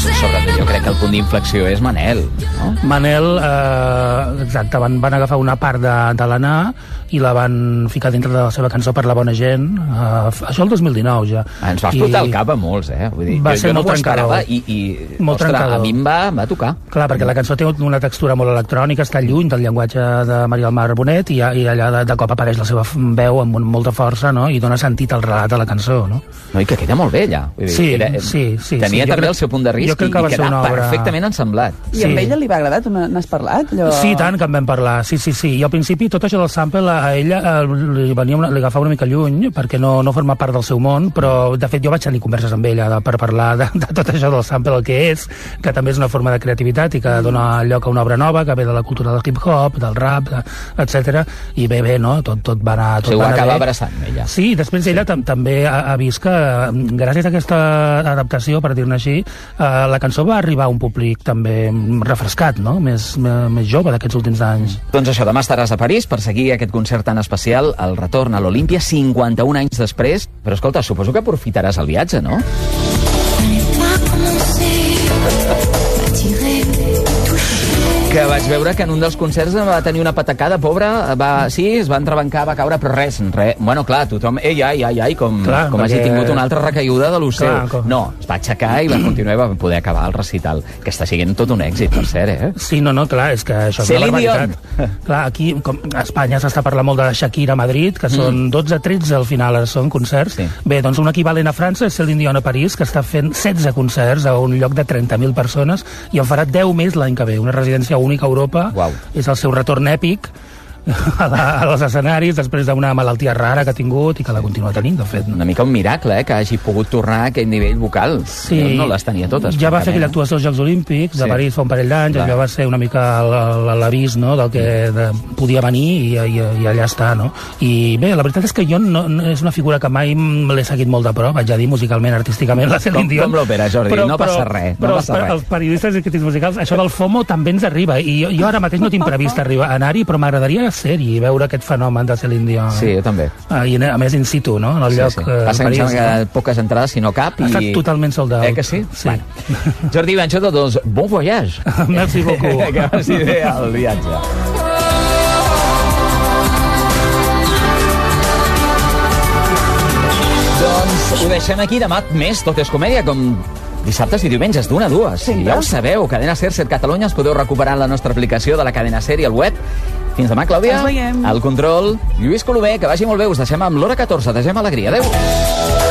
Sobretot jo crec que el punt d'inflexió és Manel, no? Manel, exacte, van agafar una part de l'Anà i la van ficar dintre de la seva cançó Per la bona gent, això el 2019 ja. Ens va explotar el cap a molts, Vull dir, jo no m'ho esperava i ostres, a mi em va tocar. Clar, perquè la cançó té una textura molt electrònica, està lluny del llenguatge de Maria del Mar Bonet i allà de cop apareix la seva veu amb molta força, no? I dona sentit al relat de la cançó, no? No, i que queda molt bé allà. Sí. Tenia també el seu punt de risc i quedava perfectament ensamblat. I a ella li va agradar? Tu n'has parlat? Sí, tant que en vam parlar, sí. I al principi tot això del sample a ella li agafava una mica lluny perquè no forma part del seu món, però de fet jo vaig tenir converses amb ella per parlar de tot això del sample, el que és, que també és una forma de creativitat i que dona lloc a una obra nova que ve de la cultura del hip-hop, del rap, etc. I bé, no? Tot va anar bé. Ho acaba abraçant, ella. Sí, després ella també ha vist que gràcies a aquesta adaptació, per dir-ne així, la cançó va arribar a un públic també refrescat, no? Més jove d'aquests últims anys. Doncs això, demà estaràs a París per seguir aquest concert tan especial, el retorn a l'Olímpia 51 anys després. Però escolta, suposo que aprofitaràs el viatge, no? Que vaig veure que en un dels concerts va tenir una patacada, pobra, es va entrebancar, va caure, però res. Bueno, clar, tothom, com hagi tingut una altra recaiguda de lo seu. No, es va aixecar i va continuar i va poder acabar el recital, que està sent tot un èxit, per cert, Sí, no, clar, és que això és una barbaritat. Clar, aquí, a Espanya s'està parlant molt de Shakira a Madrid, que són 12-13 al final, són concerts. Bé, doncs un equivalent a França és Céline Dion a París, que està fent 16 concerts a un lloc de 30.000 persones i en farà 10 més l'any que ve, una residència única a Europa. És el seu retorn èpic als escenaris després d'una malaltia rara que ha tingut i que la continua tenint, de fet. Una mica un miracle, que hagi pogut tornar a aquell nivell vocal. Sí. No les tenia totes. Ja va fer aquella actuació als Jocs Olímpics de París fa un parell d'anys, allò va ser una mica l'avís, no?, del que podia venir i allà està, no? I bé, la veritat és que jo és una figura que mai l'he seguit molt de prop, vaig a dir, musicalment, artísticament, la Céline Dion. Com l'òpera, Jordi, no passa res. Però els periodistes i crítics musicals, això del FOMO també ens arriba, i jo ara mateix no tinc previst anar-hi, però m'agradaria ser-hi i veure aquest fenomen de Céline Dion. Sí, jo també. I a més in situ, no?, en el lloc Passa que em sembla que poques entrades, si no cap. Ha estat totalment sold out. Que sí? Sí. Jordi Banxota, doncs, bon voyage. Merci beaucoup. Que vagi bé el viatge. Doncs ho deixem aquí, demà més Tot és comèdia, com dissabtes i diumenges, d'1 a 2. Sí, ja ho sabeu, Cadena Ser, Set Catalunya, els podeu recuperar en la nostra aplicació de la Cadena Ser i al web. Fins demà, Clàudia. Ens veiem. Al control, Lluís Colomer, que vagi molt bé. Us deixem amb l'hora 14. Deixem alegria. Adéu.